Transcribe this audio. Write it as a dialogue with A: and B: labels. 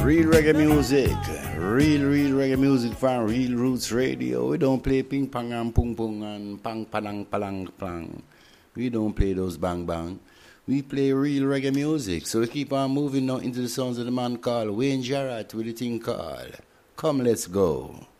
A: Real reggae music. Real reggae music from Real Roots Radio. We don't play ping pong and pung pung and pang palang palang plang. We don't play those bang bang. We play real reggae music. So we keep on moving now into the sounds of the man called Wayne Jarrett with the thing called Come Let's Go.